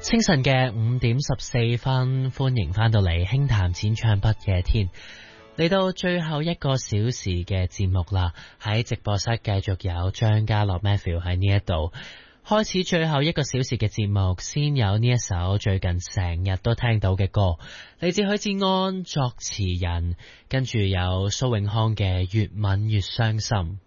清晨嘅5:14，歡迎翻到嚟輕談淺唱不夜天，嚟到最後一個小時嘅節目啦。喺直播室繼續有張家樂 Matthew 喺呢一度開始最後一個小時嘅節目，先有呢一首最近成日都聽到嘅歌，嚟自許志安作詞人，跟住有蘇永康嘅越吻越傷心。